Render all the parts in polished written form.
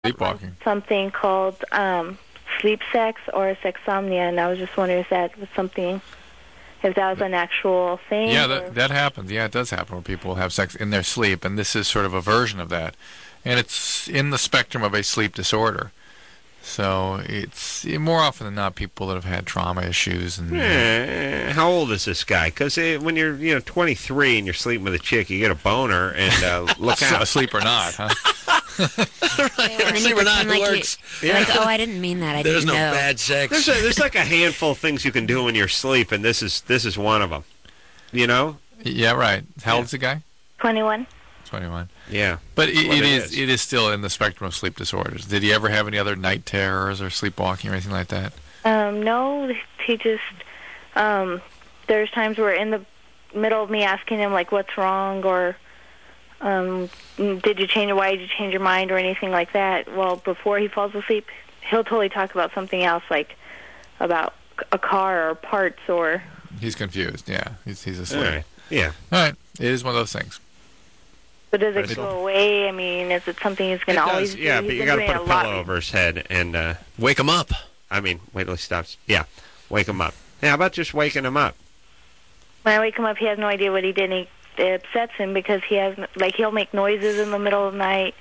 Sleepwalking. Something called sleep sex or sexsomnia, and I was just wondering if that was something, if that was an actual thing. Yeah, that happens. Yeah, it does happen where people have sex in their sleep, and this is sort of a version of that. And it's in the spectrum of a sleep disorder. So it's more often than not people that have had trauma issues. And how old is this guy? Because when you're 23 and you're sleeping with a chick, you get a boner, and look out. Asleep or not, huh? And then you pretend like you're like, oh, I didn't mean that. I There's didn't know. no bad sex. There's like a handful of things you can do in your sleep, and this is one of them. You know? Yeah, right. How old is the guy? 21. 21. Yeah. But it is still in the spectrum of sleep disorders. Did he ever have any other night terrors or sleepwalking or anything like that? No, he just, there's times where in the middle of me asking him, like, what's wrong, or why did you change your mind, or anything like that. Well, before he falls asleep, he'll totally talk about something else, like about a car or parts, or... He's confused, yeah. He's asleep. All right. Yeah. All right. It is one of those things. But does it go away? I mean, is it something he's going to always do? Yeah, but you got to put a pillow over his head and... wake him up. I mean, wait till he stops. Yeah, wake him up. Yeah, how about just waking him up? When I wake him up, he has no idea what he did, and it upsets him because he'll make noises in the middle of the night.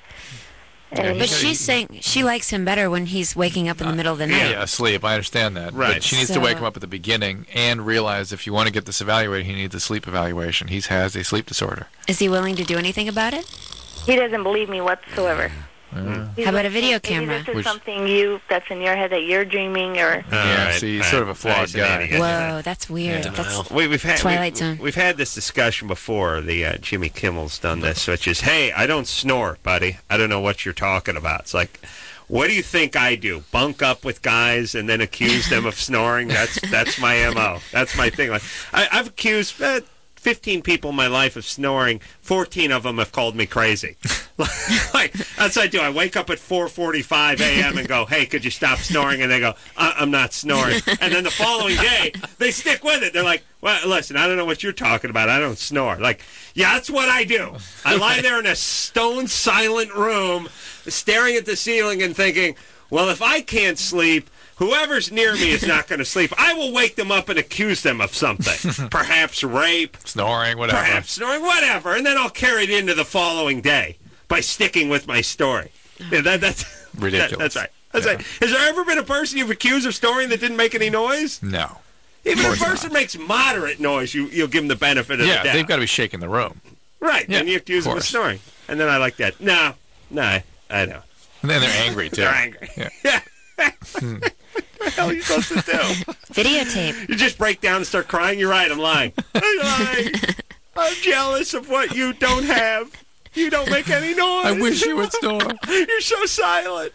But she's saying she likes him better when he's waking up in the middle of the night. Yeah, asleep. I understand that. Right. But she needs to wake him up at the beginning and realize if you want to get this evaluated, he needs a sleep evaluation. He has a sleep disorder. Is he willing to do anything about it? He doesn't believe me whatsoever. How about a video camera? This is something that's in your head that you're dreaming, or... See, he's sort of a flawed guy. Whoa, that's weird. That's we've had Twilight Zone. We've had this discussion before. The Jimmy Kimmel's done this, which is, hey, I don't snore, buddy. I don't know what you're talking about. It's like, what do you think I do? Bunk up with guys and then accuse them of snoring? That's my MO. That's my thing. Like, I've accused 15 people in my life of snoring. 14 of them have called me crazy. Like, that's what I do. I wake up at 4:45 a.m. and go, hey, could you stop snoring? And they go, I'm not snoring. And then the following day, they stick with it. They're like, well, listen, I don't know what you're talking about. I don't snore. Like, yeah, that's what I do. I lie there in a stone silent room, staring at the ceiling and thinking, well, if I can't sleep, whoever's near me is not going to sleep. I will wake them up and accuse them of something. Perhaps rape. Snoring, whatever. Perhaps snoring, whatever. And then I'll carry it into the following day by sticking with my story. Yeah, that's ridiculous. That's right. That's right. Has there ever been a person you've accused of snoring that didn't make any noise? No. Even if a person makes moderate noise, you'll give them the benefit of the doubt. Yeah, they've got to be shaking the room. Right. Yeah, and you accuse them of snoring. And then I like that. No, I know. And then they're angry, too. They're angry. Yeah. What the hell are you supposed to do? Videotape. You just break down and start crying. You're right. I'm lying. I'm lying. I'm jealous of what you don't have. You don't make any noise. I wish you would snore. You're so silent.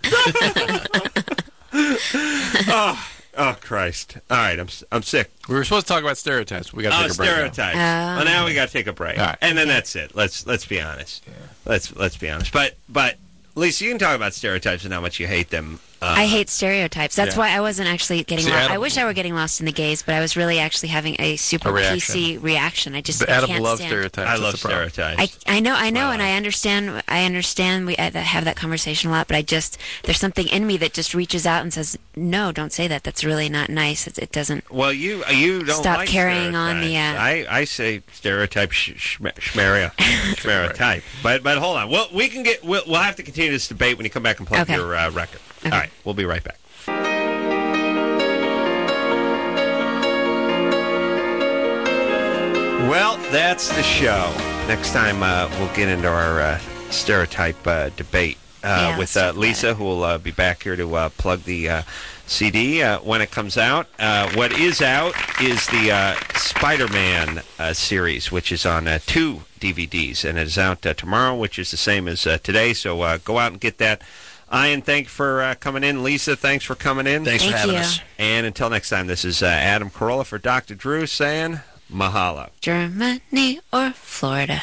Oh, Christ. All right, I'm sick. We were supposed to talk about stereotypes. We got to take a break. Stereotypes. Well, now we got to take a break. Right. And then that's it. Let's be honest. Yeah. Let's be honest. But Lisa, you can talk about stereotypes and how much you hate them. I hate stereotypes. That's why I wasn't actually getting lost. I wish I were getting lost in the gaze, but I was really actually having a super PC reaction. I just Adam can't loves stand. stereotypes. I love stereotypes. I know, and I understand. We have that conversation a lot, but there's something in me that just reaches out and says, "No, don't say that. That's really not nice. It doesn't." Well, you don't stop like carrying on the. I say stereotype schmeria type. But hold on. Well, we'll have to continue this debate when you come back and plug your record. Okay. All right, we'll be right back. Well, that's the show. Next time we'll get into our stereotype debate with Lisa, who will be back here to plug the CD when it comes out. What is out is the Spider-Man series, which is on 2 DVDs, and it is out tomorrow, which is the same as today, so go out and get that. Ian, thanks for coming in. Lisa, thanks for coming in. Thanks for having us. And until next time, this is Adam Carolla for Dr. Drew saying mahalo. Germany or Florida.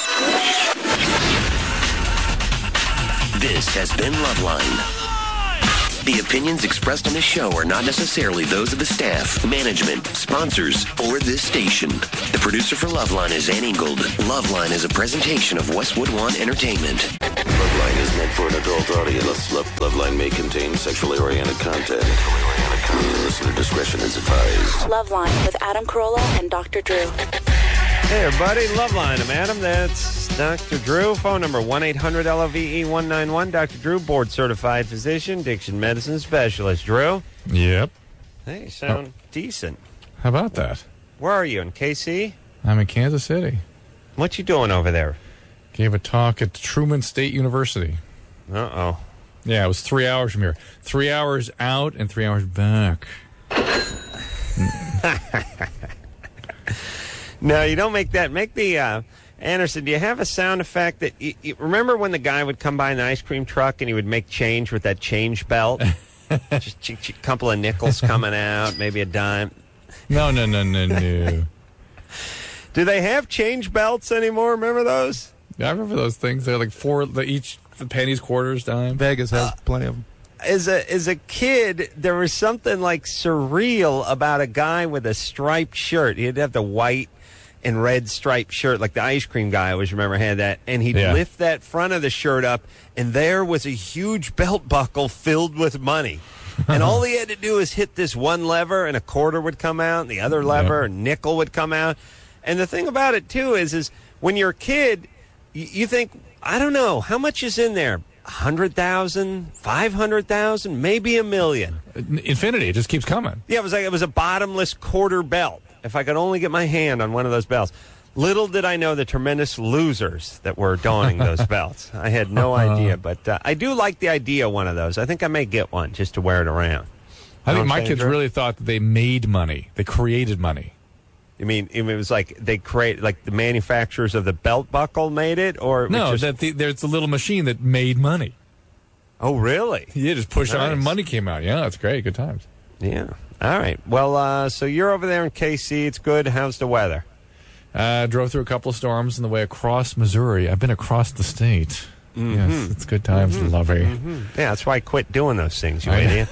This has been Loveline. The opinions expressed on this show are not necessarily those of the staff, management, sponsors, or this station. The producer for Loveline is Ann Ingold. Loveline is a presentation of Westwood One Entertainment. Loveline is meant for an adult audience. Loveline may contain sexually oriented content. Listener discretion is advised. Loveline with Adam Carolla and Dr. Drew. Hey, everybody. Loveline. I'm Adam. That's Dr. Drew. Phone number 1-800-LOVE-191. Dr. Drew, board-certified physician, addiction medicine specialist. Drew? Yep. Hey, you sound decent. How about that? Where are you, in KC? I'm in Kansas City. What you doing over there? Gave a talk at Truman State University. Uh-oh. Yeah, it was 3 hours from here. 3 hours out and 3 hours back. No, you don't make that. Make the, Anderson, do you have a sound effect that, you remember when the guy would come by in the ice cream truck and he would make change with that change belt? Just a couple of nickels coming out, maybe a dime. No. Do they have change belts anymore? Remember those? Yeah, I remember those things. They're like each pennies, quarters, dime. Vegas has plenty of them. As a kid, there was something like surreal about a guy with a striped shirt. He'd have the white and red striped shirt, like the ice cream guy I always remember had that. And he'd lift that front of the shirt up, and there was a huge belt buckle filled with money. And all he had to do is hit this one lever, and a quarter would come out, and the other lever, a nickel would come out. And the thing about it, too, is when you're a kid, you think, I don't know, how much is in there? 100,000, 500,000, maybe $1 million. Infinity, it just keeps coming. Yeah, it was a bottomless quarter belt. If I could only get my hand on one of those belts. Little did I know the tremendous losers that were donning those belts. I had no idea, but I do like the idea of one of those. I think I may get one just to wear it around. I think my kids really thought that they made money. They created money. You mean it was like they like the manufacturers of the belt buckle made it, or no? There's a little machine that made money. Oh, really? Yeah, just push on and money came out. Yeah, that's great. Good times. Yeah. All right. Well, so you're over there in KC. It's good. How's the weather? Drove through a couple of storms on the way across Missouri. I've been across the state. Mm-hmm. Yes, it's good times, lovey. Mm-hmm. Yeah, that's why I quit doing those things, you idiot.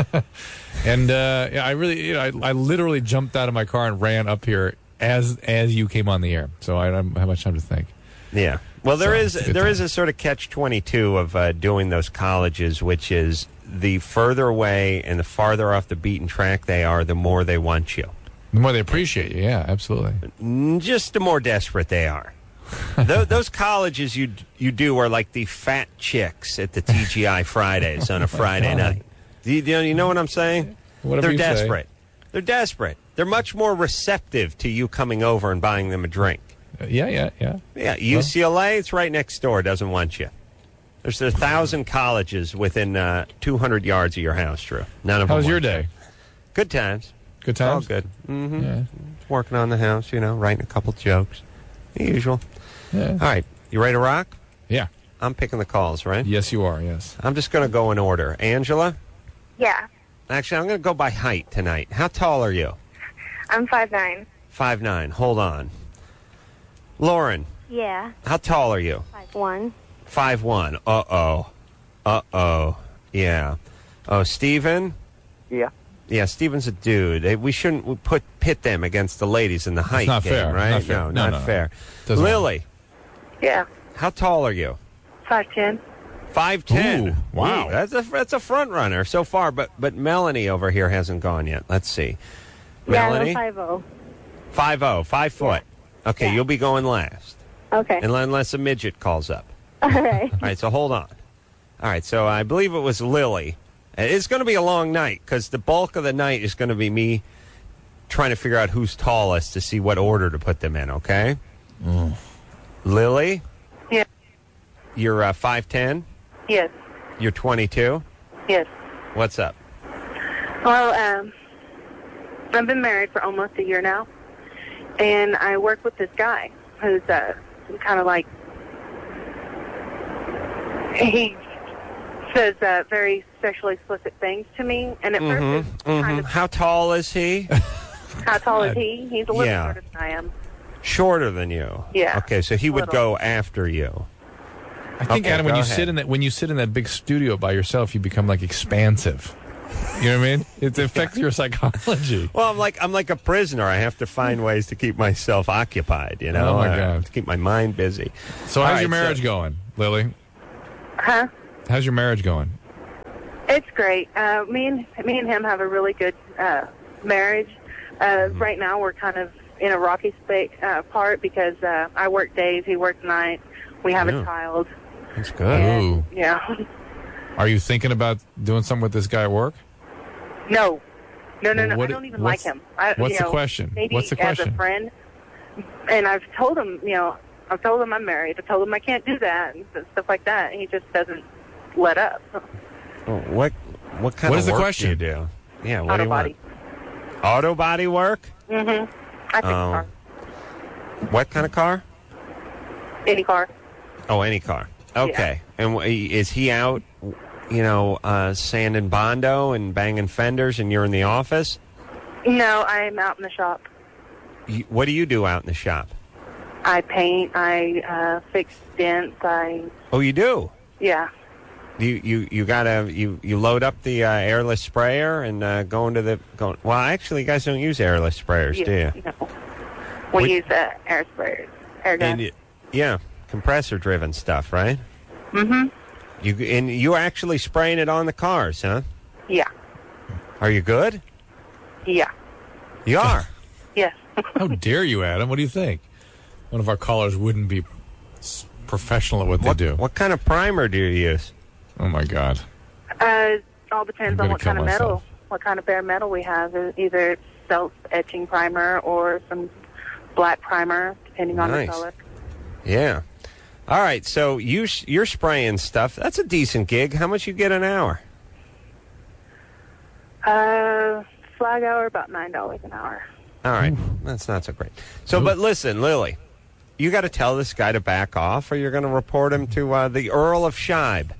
And I really, I literally jumped out of my car and ran up here as you came on the air. So I don't have much time to think. Yeah. Well, there is a sort of catch-22 of doing those colleges, which is the further away and the farther off the beaten track they are, the more they want you. The more they appreciate you, yeah, absolutely. Just the more desperate they are. Those colleges you do are like the fat chicks at the TGI Fridays on a Friday night. You know what I'm saying? They're desperate. They're desperate. They're much more receptive to you coming over and buying them a drink. Yeah. Yeah, UCLA, it's right next door, doesn't want you. There's 1,000 colleges within 200 yards of your house, Drew. None of them. How was your day? Good times. Good times? All good. Mm-hmm. Yeah. Working on the house, writing a couple jokes. The usual. Yeah. All right. You ready to rock? Yeah. I'm picking the calls, right? Yes, you are, yes. I'm just going to go in order. Angela? Yeah. Actually, I'm going to go by height tonight. How tall are you? I'm 5'9". 5'9". Hold on. Lauren? Yeah. How tall are you? 5'1". 5'1". Uh-oh. Yeah. Oh, Steven? Yeah. Yeah, Steven's a dude. We shouldn't pit them against the ladies in the height not game, fair. right? Not fair. No, not fair. Doesn't Lily? Yeah. How tall are you? 5'10". 5'10". Ooh, wow. Ooh, that's a front runner so far, but Melanie over here hasn't gone yet. Let's see. Melanie? Yeah, I'm 5'0". 5'0", 5 foot. Okay, Yeah. you'll be going last. Okay. Unless a midget calls up. All right. All right, so hold on. All right, so I believe it was Lily. It's going to be a long night because the bulk of the night is going to be me trying to figure out who's tallest to see what order to put them in, okay? Lily? Yeah. You're 5'10"? Yes. You're 22? Yes. What's up? Well, I've been married for almost a year now, and I work with this guy who's kind of like, he says very sexually explicit things to me, and at first it's kind of, How tall is he? how tall is he? He's a little Yeah. shorter than I am. Shorter than you? Yeah. Okay, so he would Little. go after you. I think, Okay, Adam, go when you ahead. sit in that big studio by yourself, you become like expansive. You know what I mean? It affects your psychology. Well, I'm like a prisoner. I have to find ways to keep myself occupied, Oh, my God. to keep my mind busy. So All how's right, your marriage going, Lily? Huh? How's your marriage going? It's great. Me and him have a really good marriage. Right now, we're kind of in a rocky part because I work days, he works nights. We have a child. That's good. And, yeah. Are you thinking about doing something with this guy at work? No. No. Well, I don't even like him. What's the question? Maybe What's the question? as a friend. And I've told him, I've told him I'm married. I told him I can't do that and stuff like that. And he just doesn't let up. What kind What of is the work question? do you do? Yeah, what Auto do you body. want? Auto body work? Mm-hmm. I think car. What kind of car? Any car. Oh, any car. Okay. Yeah. And is he out, sanding Bondo and banging fenders, and you're in the office? No, I'm out in the shop. What do you do out in the shop? I paint. I fix dents. Oh, you do? Yeah. You load up the airless sprayer and go into the well, actually, you guys don't use airless sprayers, do you? No. We use air sprayers, air guns. Yeah, compressor driven stuff, right? Mm-hmm. You're actually spraying it on the cars, huh? Yeah. Are you good? Yeah. You are. Yes. How dare you, Adam? What do you think? One of our callers wouldn't be professional at what they do. What kind of primer do you use? Oh my God. All depends I'm on what gonna kind of kill metal, myself. what kind of bare metal we have. Either self-etching primer or some black primer, depending on the Nice. color. Yeah. All right. So you're spraying stuff. That's a decent gig. How much you get an hour? Flag hour, about $9 an hour. All right. That's not so great. So, but listen, Lily, you got to tell this guy to back off, or you're going to report him to the Earl of Shibe.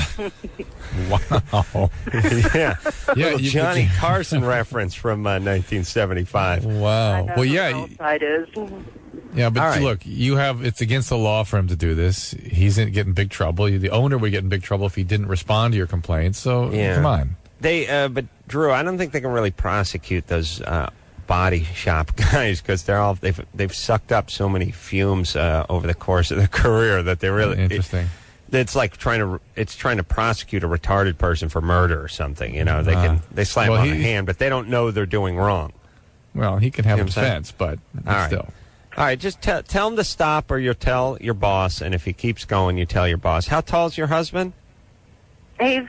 Wow. Yeah. Yeah, Johnny Carson reference from 1975. Wow. Well, yeah. Outside is. Yeah, but All right. look, it's against the law for him to do this. He's in getting big trouble. The owner would get in big trouble if he didn't respond to your complaints. So come on. But Drew, I don't think they can really prosecute those body shop guys because they've sucked up so many fumes over the course of their career that they really Interesting. It's like trying to prosecute a retarded person for murder or something. They slap Well, on the hand, but they don't know they're doing wrong. Well, he can have You a know what I'm saying? defense, but All right. still. All right, just tell him to stop, or you'll tell your boss. And if he keeps going, you tell your boss. How tall is your husband? He's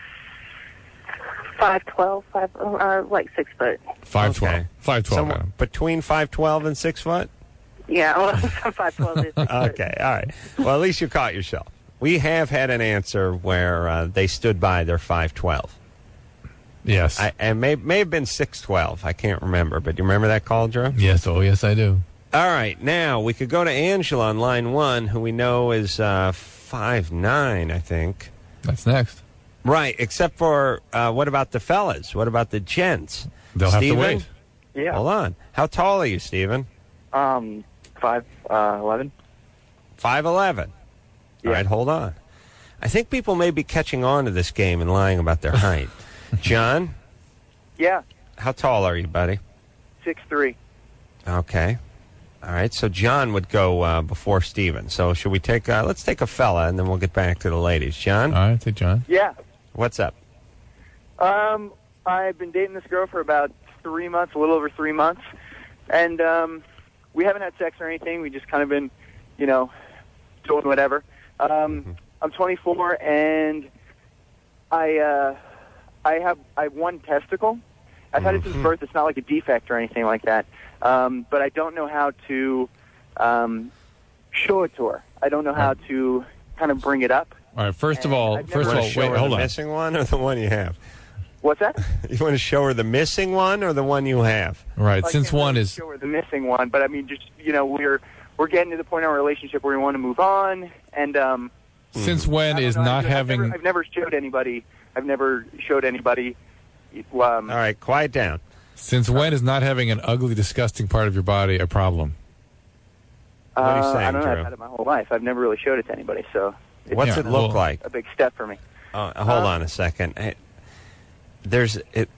5'12", like 6 foot. 5'12". Okay. 5'12", Adam. Between 5'12" and 6 foot. Yeah, well, 5'12" is 6 foot. Okay, all right. Well, at least you caught yourself. We have had an answer where they stood by their 5'12". Yes. And may have been 6'12". I can't remember, but do you remember that call, Drew? Yes. Oh, yes, I do. All right, now we could go to Angela on line 1, who we know is 5'9", I think. That's next. Right, except for what about the fellas? What about the gents? They'll have to Steven? wait. Yeah. Hold on. How tall are you, Steven? 5'11". 5'11". Yeah. All right, hold on. I think people may be catching on to this game and lying about their height. John, Yeah. how tall are you, buddy? 6'3". Okay. All right, so John would go before Steven. So should we take, let's take a fella, and then we'll get back to the ladies. John? All right, take John. Yeah. What's up? I've been dating this girl for about 3 months, a little over 3 months, and we haven't had sex or anything. We just kind of been, doing whatever. I'm 24, and I have one testicle. I've had it since birth. It's not like a defect or anything like that. But I don't know how to show it to her. I don't know how to kind of bring it up. All right, first of all, You want to show wait, her hold the on. missing one or the one you have? What's that? You want to show her the missing one or the one you have? Right, I since can't one really is... show her the missing one, but I mean, just we're getting to the point in our relationship where we want to move on, and Since when is not having... I've never showed anybody. All right, quiet down. Since when is not having an ugly, disgusting part of your body a problem? What are you saying, I don't know. Drew? I've had it my whole life. I've never really showed it to anybody, so it's What's Yeah, it look well- like? a big step for me. Hold on a second. Hey,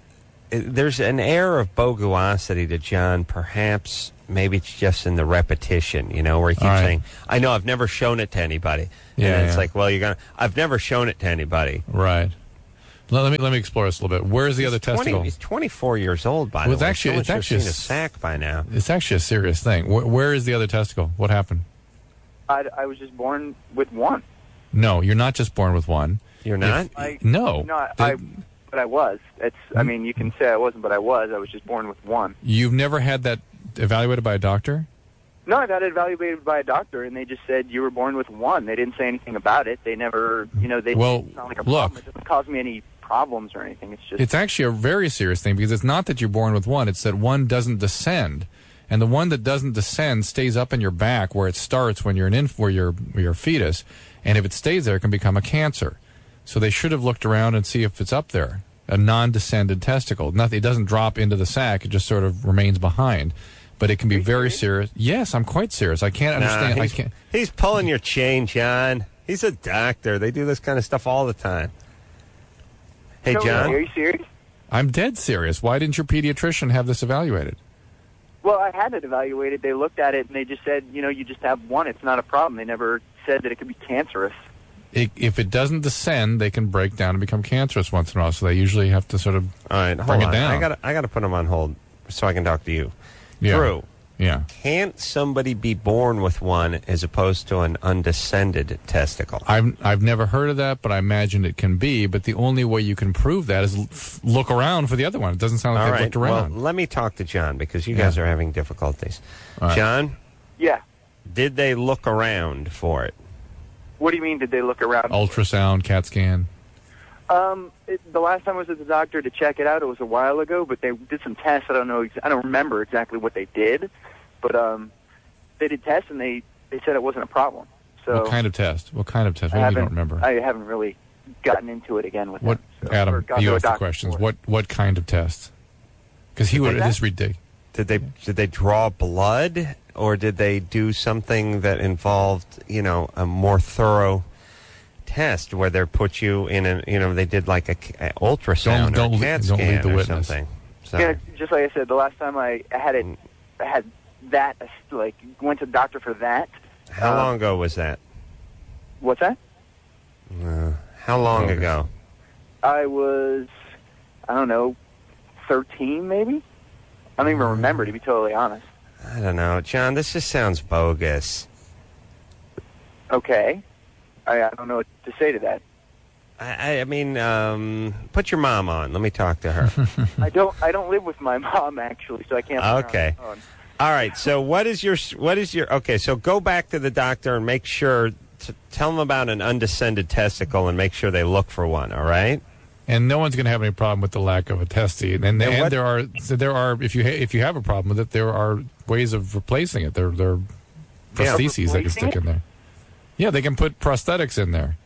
there's an air of bogosity to John, perhaps. Maybe it's just in the repetition, where he keeps saying, I know, I've never shown it to anybody. Yeah, and it's like, well, I've never shown it to anybody. Right. Let me explore this a little bit. Where's the other testicle? He's 24 years old, by the way. It's actually seen a sack by now. It's actually a serious thing. Where is the other testicle? What happened? I was just born with one. No, you're not just born with one. You're not? No. But I was. I mean, you can say I wasn't, but I was. I was just born with one. You've never had that evaluated by a doctor? No, I got it evaluated by a doctor, and they just said you were born with one. They didn't say anything about it. They never, it's not like a problem. It doesn't cause me any problems or anything. It's just. It's actually a very serious thing because it's not that you're born with one. It's that one doesn't descend, and the one that doesn't descend stays up in your back where it starts when you're where you're a fetus, and if it stays there, it can become a cancer. So they should have looked around and see if it's up there. A non-descended testicle. Nothing. It doesn't drop into the sac. It just sort of remains behind. But it can be very serious. Yes, I'm quite serious. I can't understand. He's pulling your chain, John. He's a doctor. They do this kind of stuff all the time. Hey, John. Are you serious? I'm dead serious. Why didn't your pediatrician have this evaluated? Well, I had it evaluated. They looked at it, and they just said, you just have one. It's not a problem. They never said that it could be cancerous. If it doesn't descend, they can break down and become cancerous once in a while. So they usually have to sort of bring it down. I got to put him on hold so I can talk to you. Yeah. Drew. Yeah. Can't somebody be born with one as opposed to an undescended testicle? I've never heard of that, but I imagine it can be. But the only way you can prove that is look around for the other one. It doesn't sound like they've looked around. Well, let me talk to John because you guys are having difficulties. Right. John? Yeah. Did they look around for it? What do you mean, did they look around? Ultrasound, CAT scan. The last time I was at the doctor to check it out, it was a while ago, but they did some tests. I don't remember exactly what they did, but they did tests, and they said it wasn't a problem. So what kind of test? What kind of test? Maybe you don't remember. I haven't really gotten into it again with what. them, Adam, you asked the questions. What kind of test? Because he would. It is ridiculous. Did they draw blood, or did they do something that involved, a more thorough test where they put you in they did like a ultrasound or a CAT scan or something? So. Yeah, just like I said, the last time I had that, like, went to the doctor for that. How long ago was that? What's that? How long ago? I was, 13 maybe? I don't even remember, to be totally honest. I don't know. John, this just sounds bogus. Okay. I don't know what to say to that. I mean, put your mom on. Let me talk to her. I don't live with my mom, actually, so I can't. Okay. All right. So what is your? Okay. So go back to the doctor and make sure. Tell them about an undescended testicle and make sure they look for one. All right. And no one's going to have any problem with the lack of a testy. And there are if you have a problem with it, there are ways of replacing it. There are prostheses they can stick in there. Yeah, they can put prosthetics in there.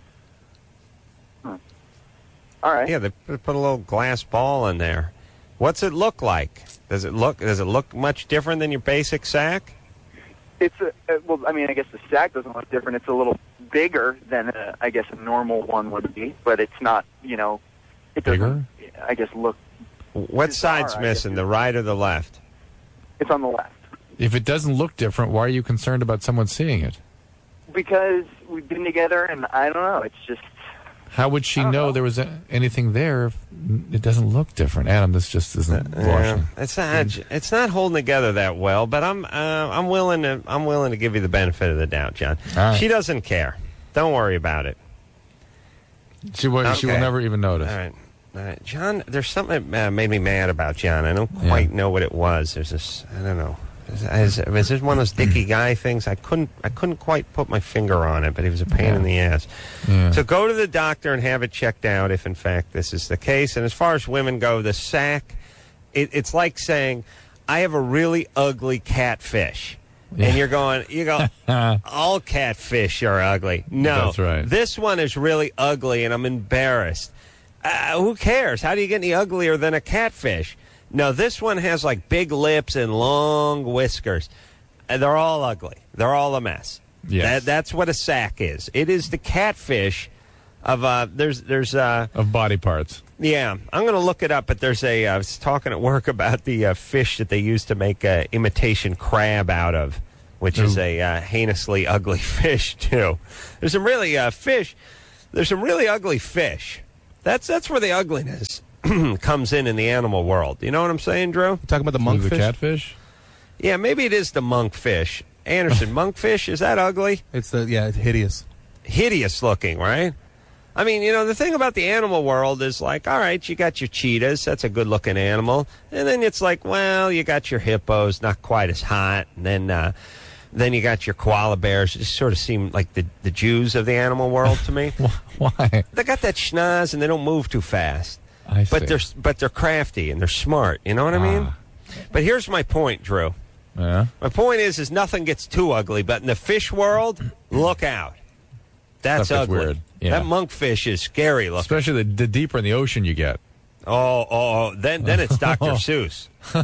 All right. Yeah, they put a little glass ball in there. What's it look like? Does it look much different than your basic sack? It's well, I mean, I guess the sack doesn't look different. It's a little bigger than I guess a normal one would be, but it's not, it doesn't, I guess, look. What side's missing, the right or the left? It's on the left. If it doesn't look different, why are you concerned about someone seeing it? Because we've been together, and I don't know. It's just. How would she know there was anything there if it doesn't look different? Adam, this just isn't washing. It's not holding together that well, but I'm willing to give you the benefit of the doubt, John. Right. She doesn't care. Don't worry about it. She will never even notice. All right. John, there's something that made me mad about John. I don't quite know what it was. There's this, I don't know. Is this one of those dicky guy things? I couldn't quite put my finger on it, but he was a pain in the ass. Yeah. So go to the doctor and have it checked out if, in fact, this is the case. And as far as women go, the sack, it's like saying, I have a really ugly catfish. Yeah. And you go, all catfish are ugly. No, that's right. This one is really ugly, and I'm embarrassed. Who cares? How do you get any uglier than a catfish? No, this one has like big lips and long whiskers. They're all ugly. They're all a mess. Yes. That's what a sack is. It is the catfish there's of body parts. Yeah, I'm going to look it up, but there's I was talking at work about the fish that they use to make imitation crab out of, which is a heinously ugly fish, too. There's some really there's some really ugly fish. That's where the ugliness comes in the animal world. You know what I'm saying, Drew? You talking about the monkfish? The catfish? Yeah, maybe it is the monkfish. Anderson, monkfish, is that ugly? It's hideous. Hideous looking, right? I mean, the thing about the animal world is like, all right, you got your cheetahs, that's a good-looking animal. And then it's like, well, you got your hippos, not quite as hot. And then you got your koala bears. It just sort of seem like the Jews of the animal world to me. Why? They got that schnoz and they don't move too fast. I see. But they're crafty and they're smart. You know what I mean? But here's my point, Drew. Yeah. My point is nothing gets too ugly. But in the fish world, look out. That's That gets ugly. weird. Yeah. That monkfish is scary looking. Especially the deeper in the ocean you get. Then it's Dr. Seuss.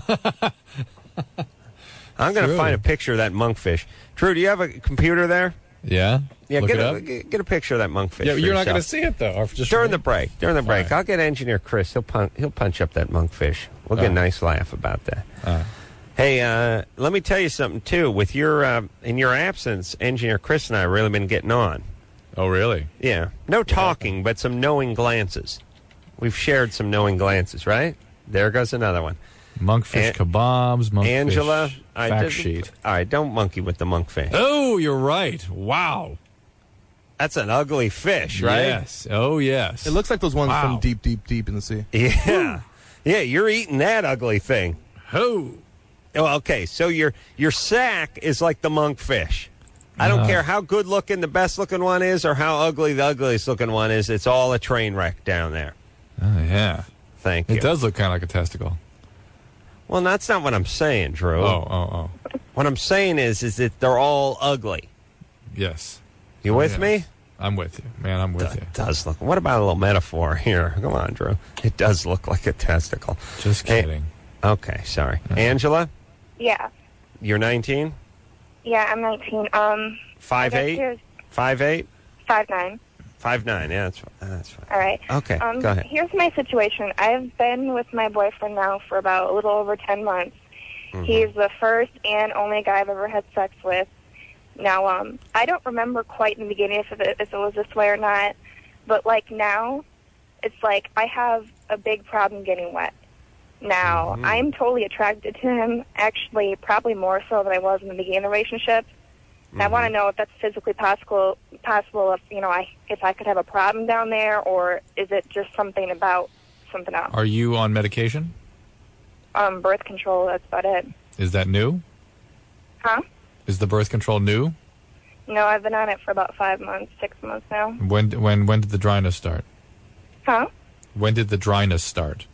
I'm going to find a picture of that monkfish. Drew, do you have a computer there? Yeah. Yeah, Look get a picture of that monkfish. Yeah, for you're not yourself. going to see it though. Or just During the break. Right. I'll get engineer Chris. He'll punch up that monkfish. We'll get a nice laugh about that. Hey, let me tell you something too. With your in your absence, engineer Chris and I have really been getting on. Oh, really? Yeah. No talking, but some knowing glances. We've shared some knowing glances, right? There goes another one. Monkfish kebabs, monkfish Angela, fact sheet. All right, don't monkey with the monkfish. Oh, you're right. Wow. That's an ugly fish, right? Yes. Oh, yes. It looks like those ones Wow. from deep, deep, deep in the sea. Yeah. Yeah, you're eating that ugly thing. Who? Oh, okay, so your sack is like the monkfish. I don't care how good looking the best looking one is or how ugly the ugliest looking one is. It's all a train wreck down there. Oh, yeah. Thank you. It does look kind of like a testicle. Well, that's not what I'm saying, Drew. Oh. What I'm saying is that they're all ugly. Yes. You with me? I'm with you. Man, I'm with you. It does look. What about a little metaphor here? Come on, Drew. It does look like a testicle. Just kidding. Okay, sorry. Angela, Yeah. you're 19? Yeah, I'm 19. 5'8"? 5'8"? 5'9". 5'9", yeah, that's fine. All right. Okay, go ahead. Here's my situation. I've been with my boyfriend now for about a little over 10 months. Mm-hmm. He's the first and only guy I've ever had sex with. Now, I don't remember quite in the beginning if it was this way or not, but, like, now, it's like I have a big problem getting wet. Now, I'm totally attracted to him, actually, probably more so than I was in the beginning of the relationship. And I want to know if that's physically possible if, if I could have a problem down there, or is it just something about something else? Are you on medication? Birth control, that's about it. Is that new? Huh? Is the birth control new? No, I've been on it for about 5 months, 6 months now. When did the dryness start? Huh? When did the dryness start?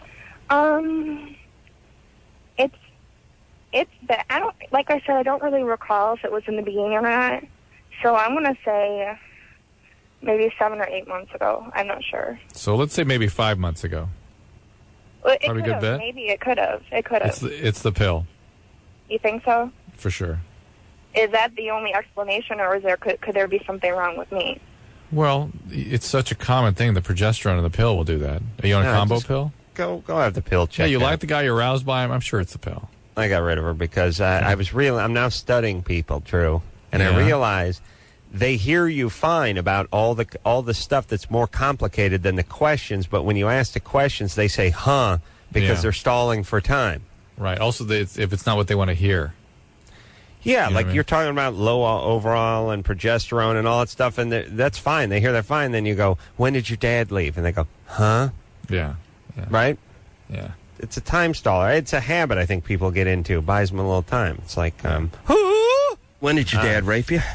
It's that like I said, I don't really recall if it was in the beginning or not. So I'm going to say maybe 7 or 8 months ago. I'm not sure. So let's say maybe 5 months ago. Well, it Probably could good have. bet. Maybe it could have. It could have. It's the pill, You think so? for sure. Is that the only explanation, or could there be something wrong with me? Well, it's such a common thing. The progesterone in the pill will do that. Are you on a Yeah, combo just pill? Go have the pill checked Yeah, you out. like the guy, you're aroused by him. I'm sure it's the pill. I got rid of her because I'm now studying people, Drew, and I Yeah. realize they hear you fine about all the stuff that's more complicated than the questions, but when you ask the questions, they say, huh, because Yeah. they're stalling for time. Right. Also, if it's not what they want to hear. Yeah, You know like what I mean? you're talking about low overall and progesterone and all that stuff, and that's fine. They hear that fine. Then you go, when did your dad leave? And they go, huh? Yeah. Right? Yeah. It's a time staller. It's a habit I think people get into. It buys them a little time. It's like, when did your dad rape you?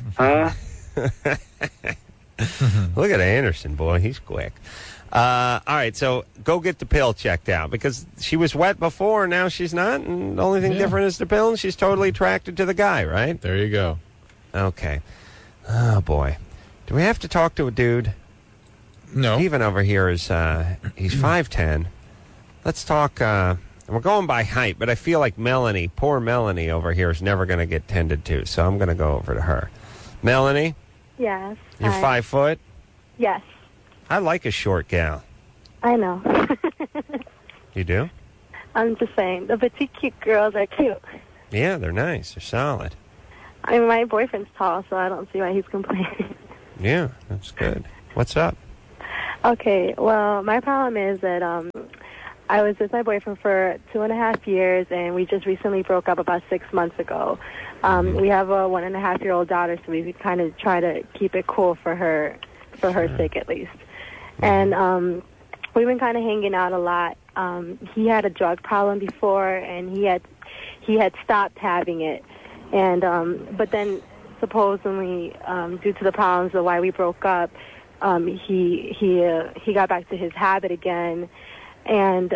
Look at Anderson, boy. He's quick. All right, so go get the pill checked out because she was wet before, now she's not, and the only thing different is the pill, and she's totally attracted to the guy, right? There you go. Okay. Oh, boy. Do we have to talk to a dude? No. Steven over here is, he's 5'10". Let's talk, we're going by height, but I feel like Melanie, poor Melanie over here is never going to get tended to, so I'm going to go over to her. Melanie, Yes. you're 5 foot? Yes. I like a short gal. I know. You do? I'm just saying, the petite cute girls are cute. Yeah, they're nice. They're solid. I mean, my boyfriend's tall, so I don't see why he's complaining. Yeah, that's good. What's up? Okay, well, my problem is that I was with my boyfriend for 2.5 years, and we just recently broke up about 6 months ago. We have a 1.5-year-old daughter, so we kind of try to keep it cool for her sake at least. And we've been kind of hanging out a lot. He had a drug problem before, and he had stopped having it, and but then supposedly due to the problems of why we broke up, he got back to his habit again, and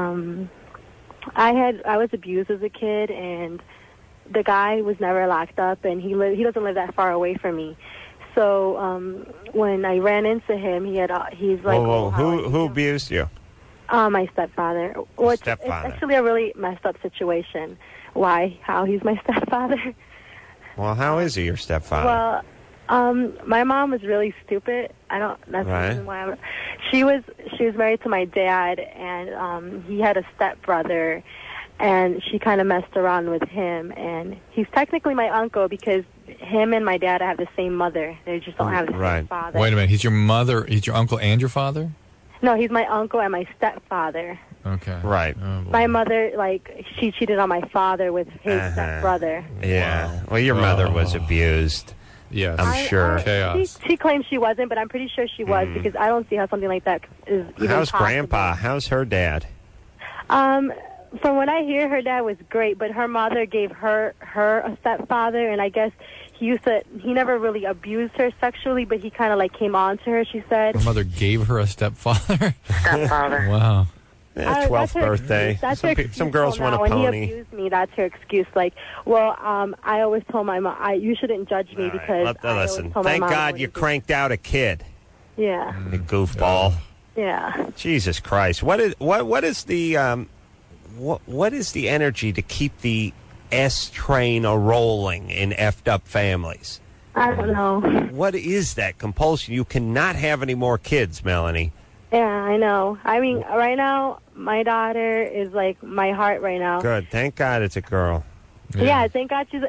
I was abused as a kid, and the guy was never locked up, and he doesn't live that far away from me. So when I ran into him, he's like, Whoa, who abused you? My stepfather. It's actually a really messed up situation. How he's my stepfather. Well, how is he your stepfather? Well, my mom was really stupid. That's the reason why she was married to my dad, and he had a stepbrother, and she kind of messed around with him, and he's technically my uncle because him and my dad have the same mother. They just don't have the same father. Wait a minute. He's your uncle and your father? No, he's my uncle and my stepfather. Okay. Right. My mother, she cheated on my father with his stepbrother. Yeah. Wow. Well, your mother was abused. Yes. I'm sure. Chaos. She claims she wasn't, but I'm pretty sure she was because I don't see how something like that is even How's possible. Grandpa? How's her dad? From what I hear, her dad was great, but her mother gave her a stepfather, and I guess he never really abused her sexually, but he kind of came on to her, she said. Her mother gave her a stepfather? Stepfather. Wow. 12th birthday. Some girls want a when pony. He abused me, that's her excuse. I always told my mom, you shouldn't judge me because listen, thank God you cranked out a kid. Yeah. You goofball. Yeah. Jesus Christ. What is the energy to keep the S train a rolling in effed up families? I don't know. What is that compulsion? You cannot have any more kids, Melanie. Yeah, I know. I mean, right now, my daughter is my heart right now. Good. Thank God it's a girl. Yeah, thank God she's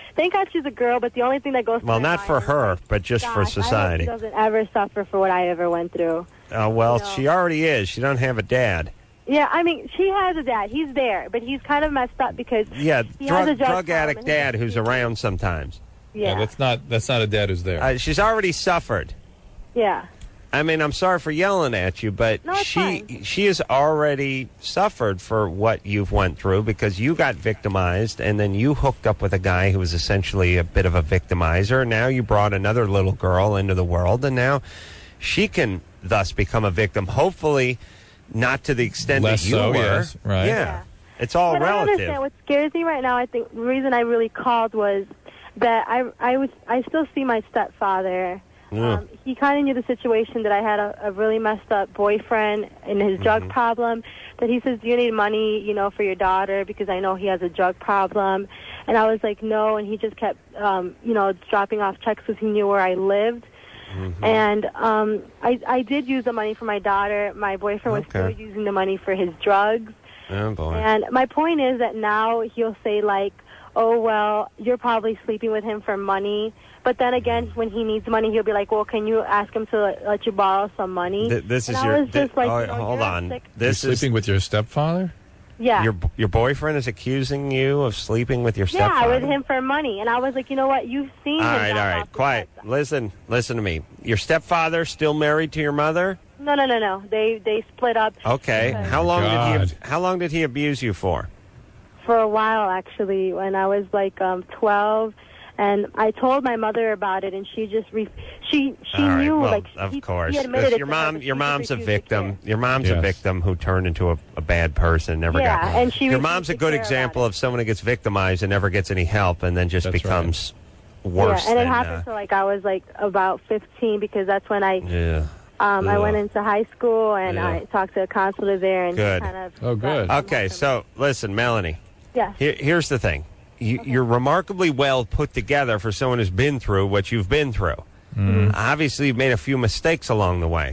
a girl, but the only thing that goes through Well, my not mind for is, her, but just for society. I hope she doesn't ever suffer for what I ever went through. She already is. She don't have a dad. Yeah, I mean, she has a dad. He's there, but he's kind of messed up because he has a drug addict dad who's around sometimes. Yeah. That's not a dad who's there. She's already suffered. Yeah. I mean, I'm sorry for yelling at you, but she has already suffered for what you've went through because you got victimized, and then you hooked up with a guy who was essentially a bit of a victimizer. Now you brought another little girl into the world, and now she can thus become a victim. Hopefully, not to the extent Less that you so, were. yes, right. Yeah. It's all but relative. I understand what scares me right now. I think the reason I really called was that I still see my stepfather. He kind of knew the situation that I had a really messed up boyfriend and his drug problem. That he says, "Do you need money, for your daughter?" Because I know he has a drug problem. And I was like, "No." And he just kept, dropping off checks because he knew where I lived. And I did use the money for my daughter. My boyfriend was still using the money for his drugs. Oh boy. And my point is that now he'll say "Oh, well, you're probably sleeping with him for money." But then again, when he needs money, he'll be like, "Well, can you ask him to let you borrow some money?" This is hold on. You're sleeping with your stepfather? Yeah. Your boyfriend is accusing you of sleeping with your stepfather? Yeah, with him for money. And I was like, you know what? You've seen him. All right. Quiet. Listen to me. Your stepfather still married to your mother? No. They split up. Okay. How long did he abuse you for? For a while, actually, when I was 12. And I told my mother about it, and she just she knew. Well, of course, he admitted your mom's a victim. Your mom's a victim who turned into a bad person. And your mom's a good example of someone who gets victimized and never gets any help, and then just becomes worse. Yeah, and it happened till I was about 15 because that's when I went into high school and I talked to a counselor there, and good. kind of. Oh, good. Okay, so listen, Melanie. Yeah. Here's the thing. You're remarkably well put together for someone who's been through what you've been through. Obviously, you've made a few mistakes along the way.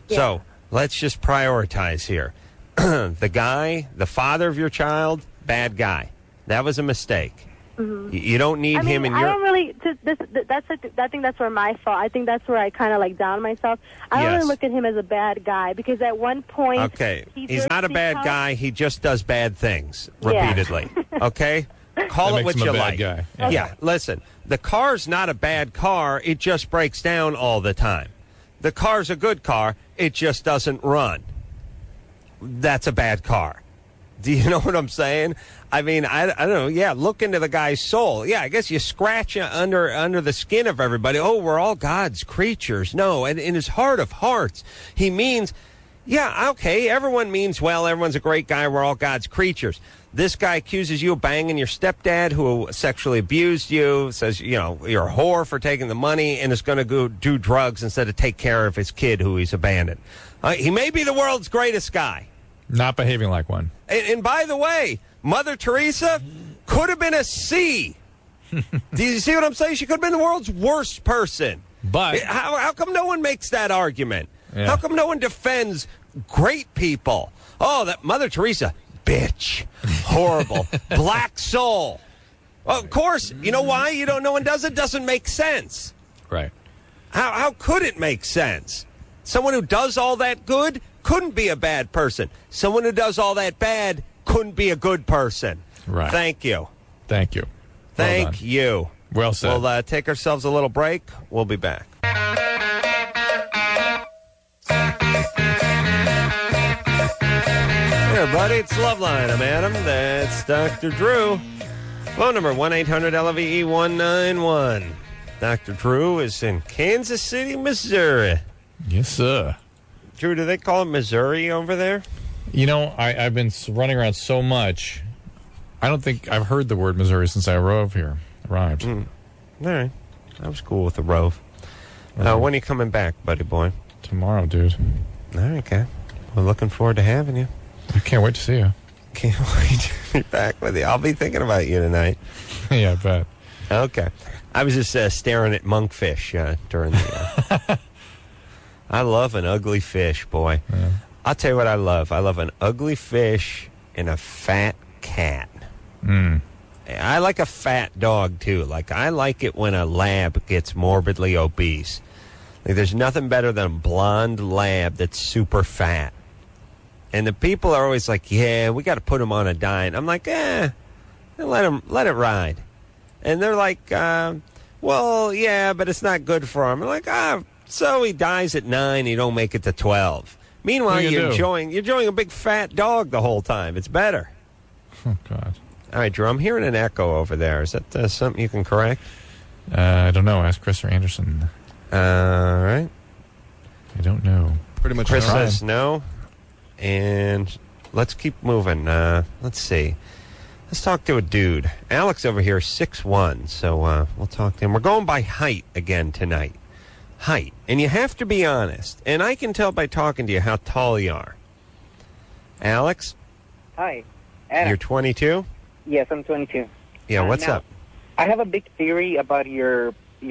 So let's just prioritize here. The guy, the father of your child, bad guy. That was a mistake. Mm-hmm. You don't need him in your... I don't really... I think that's where my fault. I think that's where I kind of like down myself. I don't really look at him as a bad guy because at one point... Okay, he's not a bad guy. He just does bad things repeatedly. Okay? Call it what you like. Guy. Yeah, listen. The car's not a bad car. It just breaks down all the time. The car's a good car. It just doesn't run. That's a bad car. Do you know what I'm saying? I mean, I don't know. Yeah, look into the guy's soul. Yeah, I guess you scratch under the skin of everybody. Oh, we're all God's creatures. No, and in his heart of hearts, he means, yeah, okay, everyone means well. Everyone's a great guy. We're all God's creatures. This guy accuses you of banging your stepdad who sexually abused you, says, you know, you're a whore for taking the money, and is going to go do drugs instead of take care of his kid who he's abandoned. He may be the world's greatest guy. Not behaving like one. And by the way, Mother Teresa could have been a C. Do you see what I'm saying? She could have been the world's worst person. But how come no one makes that argument? Yeah. How come no one defends great people? Oh, that Mother Teresa, bitch, horrible, black soul. Well, of course, you know why no one does it? Doesn't make sense. Right. How could it make sense? Someone who does all that good couldn't be a bad person. Someone who does all that bad couldn't be a good person. Right. Thank you. Thank you. Thank you. Well said. We'll take ourselves a little break. We'll be back. Hey, everybody, it's Loveline. I'm Adam. That's Dr. Drew. Phone number 1-800-LVE-191. Dr. Drew is in Kansas City, Missouri. Yes, sir. Drew, do they call it Missouri over there? You know, I've been running around so much, I don't think I've heard the word Missouri since I arrived. All right. I was cool with the rove. When are you coming back, buddy boy? Tomorrow, dude. All right, okay. We're looking forward to having you. I can't wait to see you. Can't wait to be back with you. I'll be thinking about you tonight. Yeah, I bet. Okay. I was just staring at monkfish during the... I love an ugly fish, boy. Yeah. I'll tell you what I love. I love an ugly fish and a fat cat. Mm. I like a fat dog, too. Like, I like it when a lab gets morbidly obese. Like, there's nothing better than a blonde lab that's super fat. And the people are always like, yeah, we got to put him on a diet. I'm like, let it ride. And they're like, well, yeah, but it's not good for him. I'm like, so he dies at 9, he don't make it to 12. Meanwhile, you're enjoying a big fat dog the whole time. It's better. Oh, God. All right, Drew, I'm hearing an echo over there. Is that something you can correct? I don't know. Ask Chris or Anderson. All right. I don't know. Pretty much. Chris says no. And let's keep moving. Let's see. Let's talk to a dude. Alex over here is 6'1", so we'll talk to him. We're going by height again tonight. Height. And you have to be honest. And I can tell by talking to you how tall you are. Alex? Hi. Adam. You're 22? Yes, I'm 22. Yeah, what's now, up? I have a big theory about your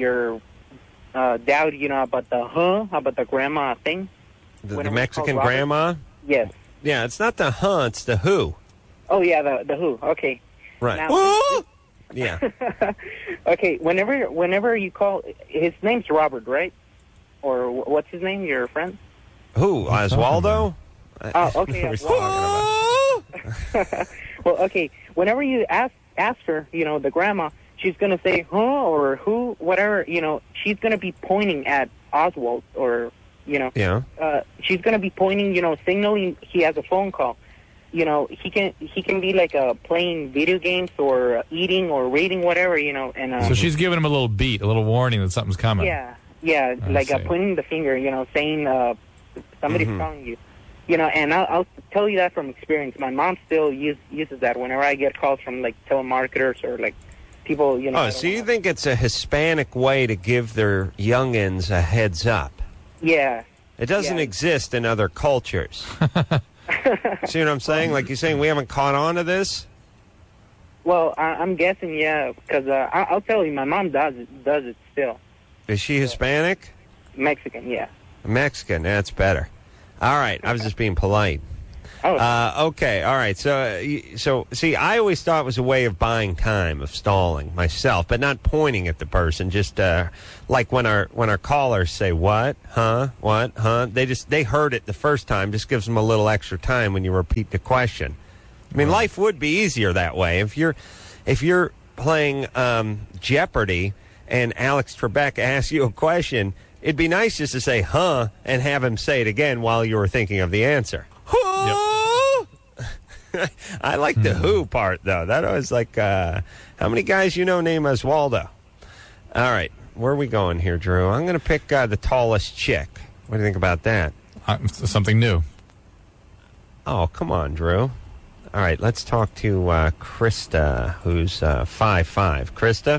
doubt, about about the grandma thing. The Mexican grandma? Yes. Yeah, it's not the it's the who. Oh, yeah, the who. Okay. Right. Now, yeah. Okay, whenever you call, his name's Robert, right? Or what's his name, your friend? Who? Oswaldo? Oh, okay. Well, okay, whenever you ask her, the grandma, she's going to say, or who, whatever, she's going to be pointing at Oswald, or, Yeah. She's going to be pointing, signaling he has a phone call. He can be like playing video games or eating or reading, whatever, and so she's giving him a little beat, a little warning that something's coming. Yeah, like pointing the finger, saying somebody's calling you. And I'll tell you that from experience. My mom still uses that whenever I get calls from, like, telemarketers or, like, people, Oh, so you think it's a Hispanic way to give their youngins a heads up? Yeah. It doesn't exist in other cultures. See what I'm saying? Like, you're saying we haven't caught on to this? Well, I'm guessing, yeah, because I'll tell you, my mom does it still. Is she Hispanic? Mexican, yeah. Mexican, that's better. All right, I was just being polite. Okay, all right. So see, I always thought it was a way of buying time, of stalling myself, but not pointing at the person. Just like when our callers say, "What? Huh? What? Huh?" They heard it the first time. Just gives them a little extra time when you repeat the question. I mean, life would be easier that way. If you're playing Jeopardy and Alex Trebek asks you a question, it'd be nice just to say "huh" and have him say it again while you were thinking of the answer. I like the who part, though. That was like, how many guys you know name Oswaldo? All right, where are we going here, Drew? I'm going to pick the tallest chick. What do you think about that? Something new. Oh, come on, Drew. All right, let's talk to Krista, who's 5'5". Krista?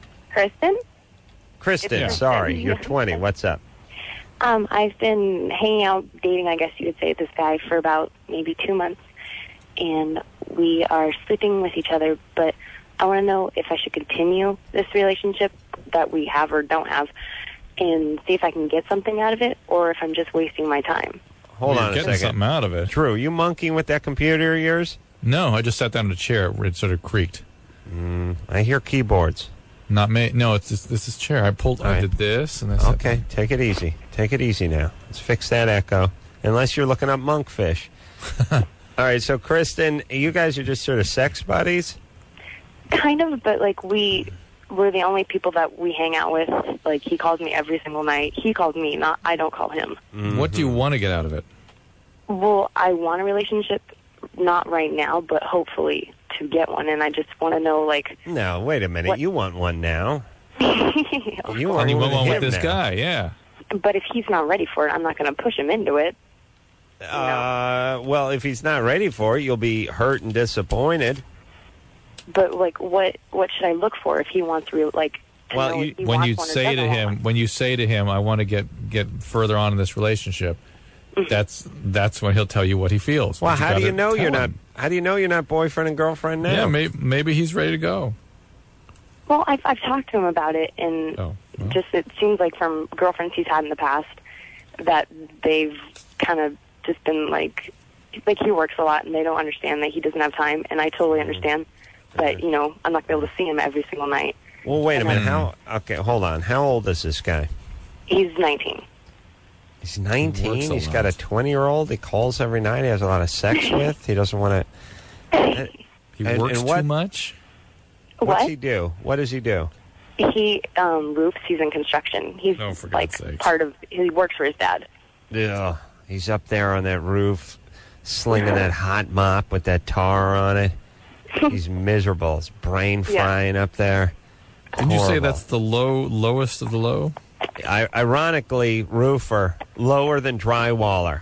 Kristen, sorry. You're 20. What's up? I've been hanging out, dating, I guess you would say, with this guy for about maybe 2 months. And we are sleeping with each other, but I want to know if I should continue this relationship that we have or don't have and see if I can get something out of it or if I'm just wasting my time. Hold on a getting second. something out of it. Drew, you monkeying with that computer of yours? No, I just sat down in a chair. It sort of creaked. I hear keyboards. Not me. No, it's this is chair. I did this and this. Okay, take it easy. Take it easy now. Let's fix that echo. Unless you're looking up monkfish. All right, so Kristen, you guys are just sort of sex buddies? Kind of, but like we're the only people that we hang out with. Like he calls me every single night. He calls me, not I don't call him. Mm-hmm. What do you want to get out of it? Well, I want a relationship, not right now, but hopefully to get one. And I just want to know, like... No, wait a minute. You want one now. You want one with this guy, yeah. But if he's not ready for it, I'm not going to push him into it. Well, if he's not ready for it, you'll be hurt and disappointed. But like, what should I look for if he wants to when you say to him, I want to get further on in this relationship, that's when he'll tell you what he feels. Well, how do you know you're not? How do you know you're not boyfriend and girlfriend now? Yeah, maybe he's ready to go. Well, I've talked to him about it, and just it seems like from girlfriends he's had in the past that they've kind of just been like he works a lot and they don't understand that he doesn't have time, and I totally understand. But, I'm not going to be able to see him every single night. Well, wait a minute. Okay, hold on. How old is this guy? He's 19. He's 19? He's got a 20-year-old he calls every night. He has a lot of sex with. He doesn't want to... He works too much? What's he do? What does he do? He roofs. He's in construction. He's for God's sakes. He works for his dad. Yeah. He's up there on that roof, slinging that hot mop with that tar on it. He's miserable. His brain frying up there. Didn't you say that's the lowest of the low? Ironically, roofer, lower than drywaller.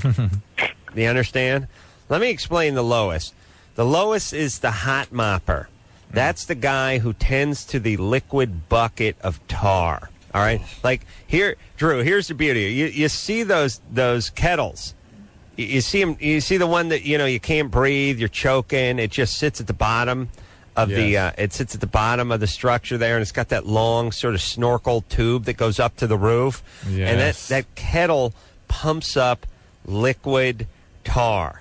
Do you understand? Let me explain the lowest. The lowest is the hot mopper. That's the guy who tends to the liquid bucket of tar. All right? Like, here, Drew, here's the beauty. You see those kettles. You see them. You see the one that you can't breathe. You're choking. It just sits at the bottom of it sits at the bottom of the structure there, and it's got that long sort of snorkel tube that goes up to the roof. Yes. And that kettle pumps up liquid tar,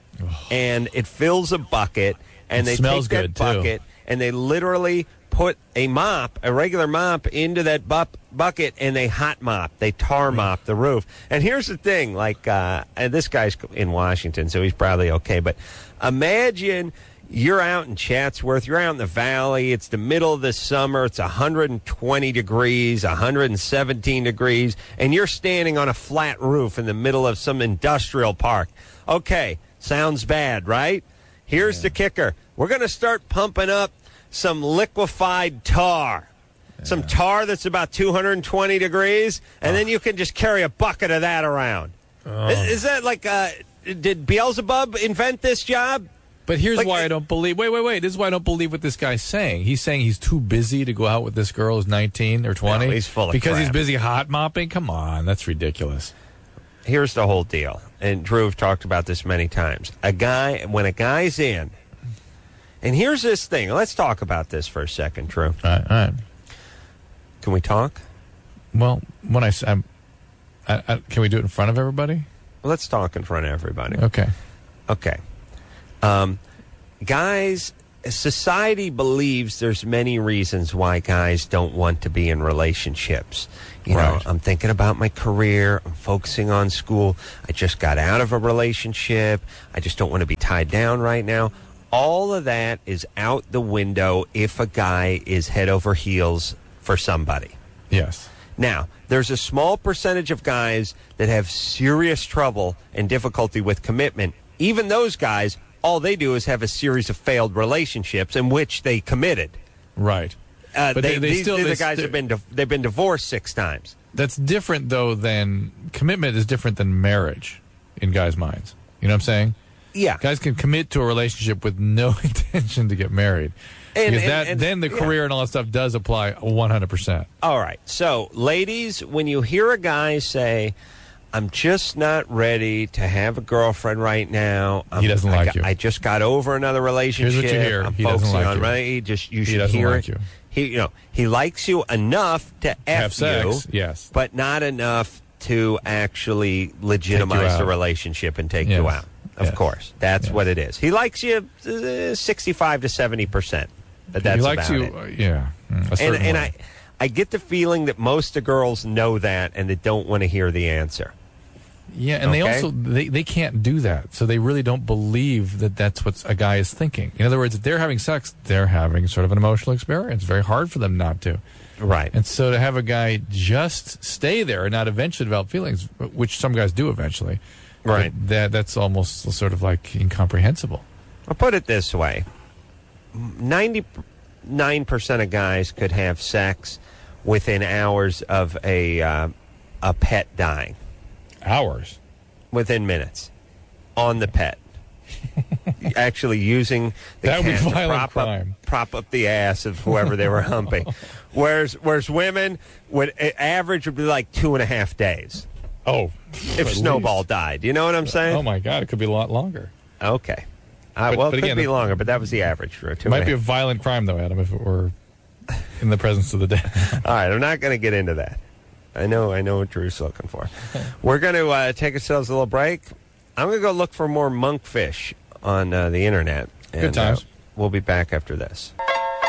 and it fills a bucket. And they take that bucket and they literally put a regular mop, into that bucket, and they hot mop, they tar mop the roof. And here's the thing, and this guy's in Washington, so he's probably okay, but imagine you're out in Chatsworth, you're out in the valley, it's the middle of the summer, it's 120 degrees, 117 degrees, and you're standing on a flat roof in the middle of some industrial park. Okay, sounds bad, right? Here's the kicker. We're going to start pumping up some liquefied tar. Some tar that's about 220 degrees, and then you can just carry a bucket of that around. Is that did Beelzebub invent this job? But here's why I don't believe... Wait. This is why I don't believe what this guy's saying. He's saying he's too busy to go out with this girl who's 19 or 20. No, he's full of because crap. He's busy hot mopping? Come on, that's ridiculous. Here's the whole deal, and Drew have talked about this many times. When a guy's in... And here's this thing. Let's talk about this for a second, Drew. All right. Can we talk? Well, when can we do it in front of everybody? Let's talk in front of everybody. Okay. Okay. Guys, society believes there's many reasons why guys don't want to be in relationships. You know, I'm thinking about my career. I'm focusing on school. I just got out of a relationship. I just don't want to be tied down right now. All of that is out the window if a guy is head over heels for somebody. Yes. Now, there's a small percentage of guys that have serious trouble and difficulty with commitment. Even those guys, all they do is have a series of failed relationships in which they committed. Right. But these guys have been divorced 6 times. That's different, though, than commitment is different than marriage in guys' minds. You know what I'm saying? Yeah. Guys can commit to a relationship with no intention to get married. Then the career and all that stuff does apply 100%. All right. So, ladies, when you hear a guy say, I'm just not ready to have a girlfriend right now. He doesn't like you. I just got over another relationship. Here's what you hear. I'm He doesn't focusing like on you. right. You He should doesn't hear like it. you. He likes you enough to Have F sex, you, yes. but not enough to actually legitimize the out. relationship and take Yes. you out. Of Yes. course, that's what it is. He likes you 65 to 70%, but that's he likes about you, it. yeah. A certain And way. I get the feeling that most of the girls know that and they don't want to hear the answer. Yeah, and they can't do that, so they really don't believe that that's what a guy is thinking. In other words, if they're having sex, they're having sort of an emotional experience. Very hard for them not to. Right. And so to have a guy just stay there and not eventually develop feelings, which some guys do eventually, right? That's almost sort of like incomprehensible. I'll put it this way: 99% of guys could have sex within hours of a pet dying. Hours? Within minutes. On the pet. Actually using the That would be cat to violent crime. prop up the ass of whoever they were humping. Whereas women, average would be like 2.5 days. Oh. If Snowball died. You know what I'm saying? Oh, my God. It could be a lot longer. Okay. But It again, could be longer, but that was the average for a 2.5. It might be a violent crime, though, Adam, if it were in the presence of the dead. All right, I'm not going to get into that. I know what Drew's looking for. We're going to take ourselves a little break. I'm going to go look for more monkfish on the internet. Good times. We'll be back after this.